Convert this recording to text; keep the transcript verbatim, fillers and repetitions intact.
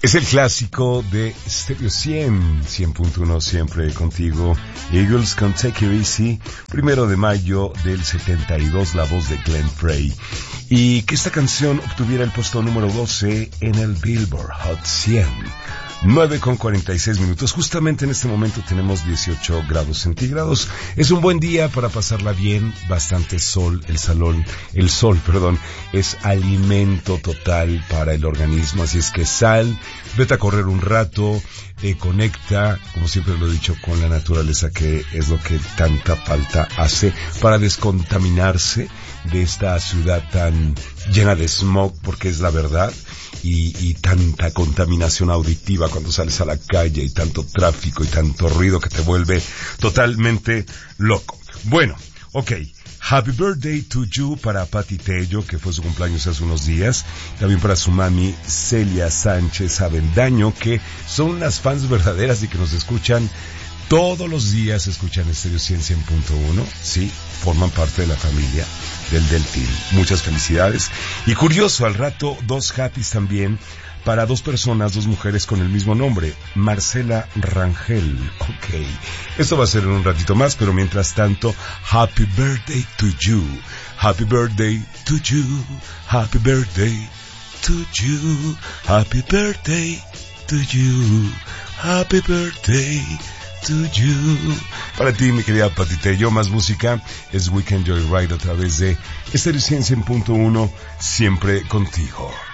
Es el clásico de Stereo cien, cien punto uno, siempre contigo. Eagles con Take It Easy, primero de mayo del setenta y dos, la voz de Glenn Frey. Y que esta canción obtuviera el puesto número doce en el Billboard Hot cien. nueve con cuarenta y seis minutos. Justamente en este momento tenemos dieciocho grados centígrados. Es un buen día para pasarla bien, bastante sol. El salón, el sol, perdón, es alimento total para el organismo. Así es que sal, vete a correr un rato, eh, conecta, como siempre lo he dicho, con la naturaleza, que es lo que tanta falta hace para descontaminarse de esta ciudad tan llena de smog, porque es la verdad. Y, y tanta contaminación auditiva cuando sales a la calle, y tanto tráfico y tanto ruido que te vuelve totalmente loco. Bueno, ok. Happy birthday to you para Pati Tello, que fue su cumpleaños hace unos días. También para su mami Celia Sánchez Avendaño, que son unas fans verdaderas y que nos escuchan todos los días. Escuchan Stereo cien, cien punto uno. Sí, forman parte de la familia del Delfín. Muchas felicidades. Y curioso, al rato, dos happys también para dos personas, dos mujeres con el mismo nombre, Marcela Rangel. Ok, esto va a ser en un ratito más, pero mientras tanto, Happy Birthday to you, Happy Birthday to you, Happy Birthday to you, Happy Birthday to you, Happy Birthday to you. Para ti, mi querida Pati Tello, más música es Weekend Joyride a través de Stereo cien, cien punto uno, siempre contigo.